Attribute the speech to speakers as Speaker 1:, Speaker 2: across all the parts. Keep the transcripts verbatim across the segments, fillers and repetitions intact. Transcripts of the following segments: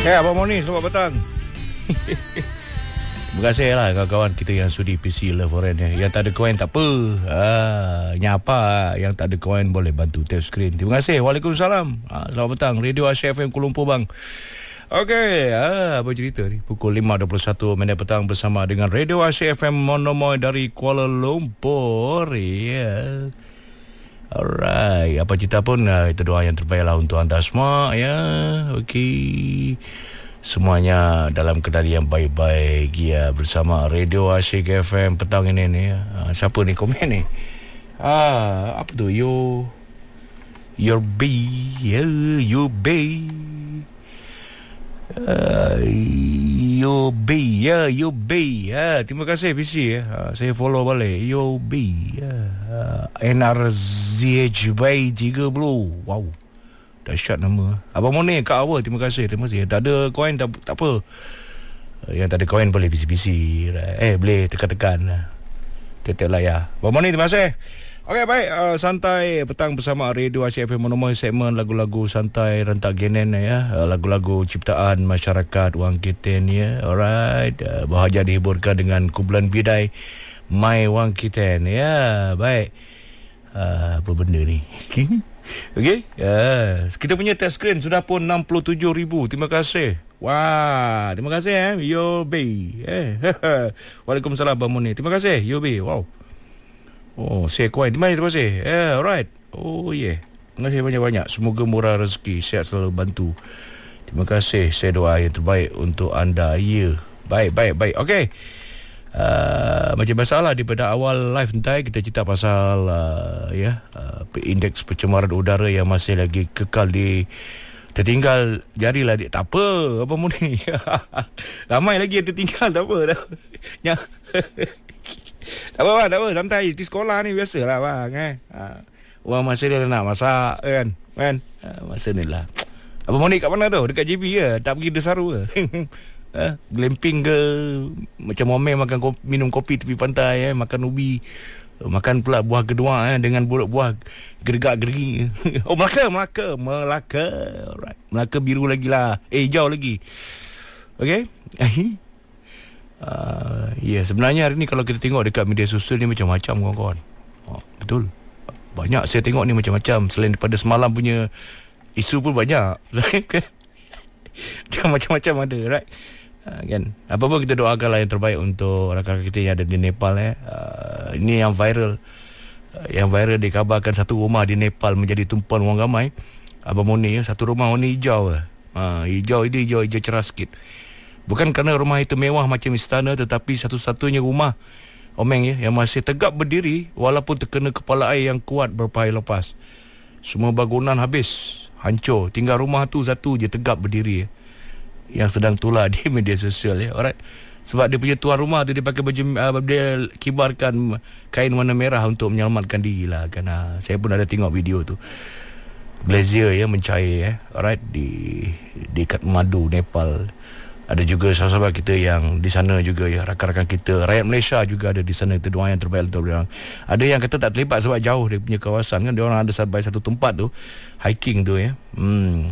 Speaker 1: Eh, Abang Moni, selamat petang. Terima kasih lah kawan-kawan kita yang sudi P C Love Foreign ya. Yang tak ada koin tak apa. Ah, nyapa. Yang tak ada koin boleh bantu tap screen. Terima kasih. Waalaikumsalam. Ah, selamat petang. Radio Asia F M Kuala Lumpur bang. Okey, ah, apa cerita ni? Pukul lima dua puluh satu minit petang bersama dengan Radio Asia F M Monomoy dari Kuala Lumpur. Ya. Yeah. Alright, apa cerita pun uh, itu doa yang terbaik lah untuk anda semua ya. Okey. Semuanya dalam keadaan yang baik-baik ya, bersama Radio Asyik F M petang ini ni. Uh, siapa ni komen ni? Ah, apa tu? Yo Your B, yeah, you B. Uh, you B, ya, yeah, you B. Ya, terima kasih P C ya. Uh, saya follow balik. You B. Ya. Uh, N R Z H by tiga puluh. Wow. Dahsyat nama. Abang Moni kat awal, terima kasih. Terima kasih. Tak ada koin tak, tak apa. Uh, yang tak ada koin boleh P C P C. Eh, boleh tekan-tekan. Tetap lah ya. Abang Moni terima kasih. Okey, baik, uh, santai petang bersama Radio Asyik F M Monomoy, segmen lagu-lagu santai rentak genen ya, uh, lagu-lagu ciptaan masyarakat Wang Kiten ya. Alright, uh, bahagia dihiburkan dengan kumpulan bidai My Wang Kiten ya. Baik, uh, apa benda ni? Okey, uh, kita punya test screen sudah pun enam puluh tujuh ribu. Terima kasih. Wah, terima kasih eh Yo B. Eh. Waalaikumsalam Abang Muni. Terima kasih Yo B. Wow. Oh, saya kuat. Terima kasih. Yeah, alright. Oh, yeah. Terima kasih banyak-banyak. Semoga murah rezeki. Sihat selalu bantu. Terima kasih. Saya doa yang terbaik untuk anda. Ya. Yeah. Baik, baik, baik. Okey. Uh, macam biasalah daripada awal live nanti kita cerita pasal uh, ya, uh, indeks pencemaran udara yang masih lagi kekal di tertinggal. Jarilah dia. Tak apa. Apa mu ni? Ramai lagi yang tertinggal. Tak apa dah. Ya. Tak apa bang, tak apa, santai. Di sekolah ni biasalah bang eh. Ha. Orang masa dia nak masak kan. Kan? Ha, masa ni lah. Abang Moni kat mana tu? Dekat J B ke? Tak pergi Desaru ke? Ha? Glamping ke? Macam Momen makan kopi, minum kopi tepi pantai eh. Makan ubi. Makan pula buah kedua eh. Dengan buah gergak-gergi. Oh, Melaka, Melaka. Melaka. Alright. Melaka biru lagi lah. Eh, hijau lagi. Okay? Uh, ya, yeah, sebenarnya hari ni kalau kita tengok dekat media sosial ni macam-macam kawan-kawan. Oh, betul. Banyak saya tengok ni macam-macam. Selain daripada semalam punya isu pun banyak. Macam-macam ada, right? Uh, kan? Apa pun kita doakanlah yang terbaik untuk rakan-rakan kita yang ada di Nepal eh. Uh, ini yang viral. Uh, yang viral dikabarkan satu rumah di Nepal menjadi tumpuan orang ramai. Abang Moni ya, satu rumah warna hijau. Uh, hijau ini hijau, hijau cerah sikit. Bukan kerana rumah itu mewah macam istana, tetapi satu-satunya rumah Omeng ya, yang masih tegak berdiri walaupun terkena kepala air yang kuat beberapa hari lepas. Semua bangunan habis, hancur. Tinggal rumah tu satu je tegak berdiri ya, yang sedang tular di media sosial ya. Alright. Sebab dia punya tuan rumah tu dia pakai baju, uh, dia kibarkan kain warna merah untuk menyelamatkan diri lah. Kerana saya pun ada tengok video tu. Glacier ya mencair ya. Alright, di di Kathmandu, Nepal. Ada juga sahabat-sahabat kita yang di sana juga ya, rakan-rakan kita, rakyat Malaysia juga ada di sana. Itu doa yang terbaik untuk mereka. Ada yang kata tak terlibat sebab jauh dia punya kawasan kan. Dia orang ada sampai satu tempat tu hiking tu ya. Hmm.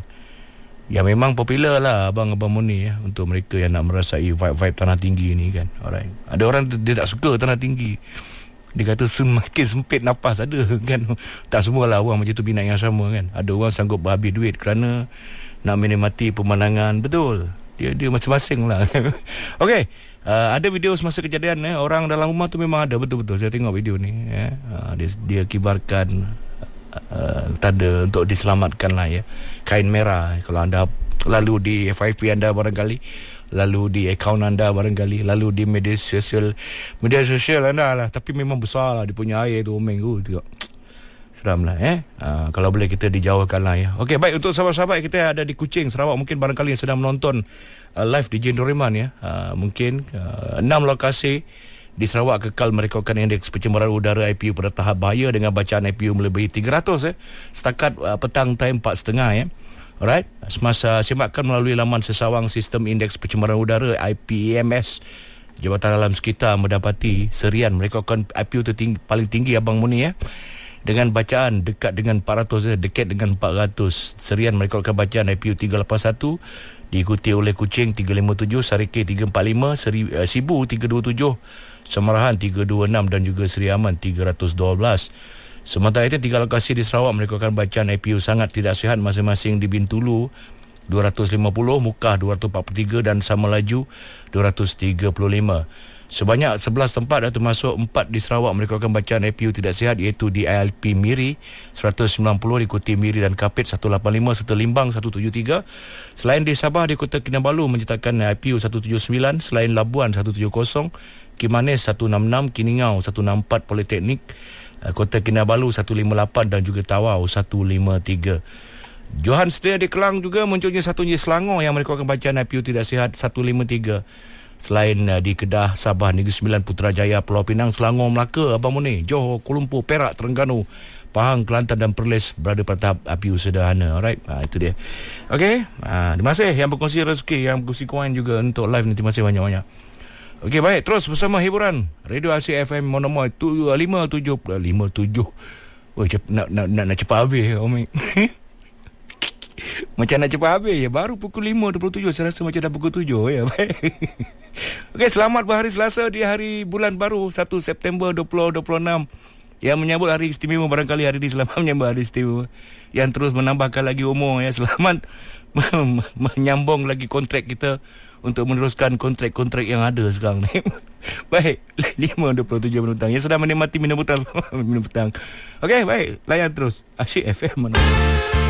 Speaker 1: Ya memang popular lah abang-abang Moni ya, untuk mereka yang nak merasai vibe-vibe tanah tinggi ni kan. Alright. Ada orang dia tak suka tanah tinggi. Dia kata semakin sempit nafas ada kan. Tak semualah orang macam tu minat yang sama kan. Ada orang sanggup berhabis duit kerana nak menikmati pemandangan. Betul. Dia, dia masing-masing lah. Okey, uh, ada video semasa kejadian eh. Orang dalam rumah tu memang ada. Betul-betul saya tengok video ni eh. uh, dia, dia kibarkan uh, tanda untuk diselamatkan lah ya, kain merah. Kalau anda lalu di F I P anda barangkali, lalu di akaun anda barangkali, lalu di media sosial media sosial anda lah. Tapi memang besar lah dia punya air tu. Omeng tu tengok. Seram lah eh. Uh, kalau boleh kita dijauhkan lah ya. Okey, baik, untuk sahabat-sahabat kita ada di Kuching, Sarawak, mungkin barangkali yang sedang menonton uh, live di Jane Doriman ya. Uh, mungkin uh, enam lokasi di Sarawak kekal merekodkan indeks pencemaran udara I P U pada tahap bahaya dengan bacaan I P U melebihi tiga ratus eh. Setakat uh, petang time empat tiga puluh ya. Alright. Semasa semakkan melalui laman sesawang sistem indeks pencemaran udara I P E M S, Jabatan Alam Sekitar mendapati serian merekodkan I P U tertinggi, paling tinggi Abang Muni ya. Dengan bacaan dekat dengan empat ratus, dekat dengan empat ratus. Serian merekodkan bacaan I P U tiga lapan satu Diikuti oleh Kuching tiga lima tujuh, Sarike tiga empat lima, Seri, uh, Sibu tiga dua tujuh, Semarahan tiga dua enam dan juga Seri Aman tiga satu dua. Sementara itu tiga lokasi di Sarawak merekodkan bacaan I P U sangat tidak sihat masing-masing di Bintulu dua ratus lima puluh, Mukah dua ratus empat puluh tiga dan Samalaju dua ratus tiga puluh lima. Sebanyak sebelas tempat dah termasuk empat di Sarawak merekodkan bacaan I P U tidak sihat, iaitu di I L P Miri seratus sembilan puluh, diikuti Miri dan Kapit seratus lapan puluh lima serta Limbang seratus tujuh puluh tiga. Selain di Sabah, di Kota Kinabalu menyertakan I P U seratus tujuh puluh sembilan, selain Labuan seratus tujuh puluh, Kimanis seratus enam puluh enam, Kiningau seratus enam puluh empat, Politeknik Kota Kinabalu seratus lima puluh lapan dan juga Tawau seratus lima puluh tiga. Johan Setia di Kelang juga munculnya satu je Selangor yang merekodkan bacaan I P U tidak sihat seratus lima puluh tiga. Selain uh, di Kedah, Sabah, Negeri Sembilan, Putrajaya, Pulau Pinang, Selangor, Melaka, Abang Mone, Johor, Kuala Lumpur, Perak, Terengganu, Pahang, Kelantan dan Perlis berada pada tahap I P U sederhana. Alright, ha, itu dia. Okey, ha, terima kasih yang berkongsi rezeki, yang berkongsi koin juga untuk live ni. Terima kasih banyak-banyak. Okey, baik, terus bersama hiburan Radio Asyik F M Monomoy lima tujuh lima tujuh. Oh, cep, nak, nak, nak, nak cepat habis Omik. Macam nak cepat habis ya. Baru pukul lima dua puluh tujuh. Saya rasa macam dah pukul tujuh ya. Baik. Okey, selamat berhari Selasa di hari bulan baru satu September dua ribu dua puluh enam yang menyambut hari istimewa. Barangkali hari ini selamat menyambut hari istimewa yang terus menambahkan lagi umur ya. Selamat menyambung lagi kontrak kita untuk meneruskan kontrak-kontrak yang ada sekarang ni. Baik, lima dua puluh tujuh minit petang. Yang sedang menikmati minum petang, minum petang. Okey, baik, layan terus Asyik F M.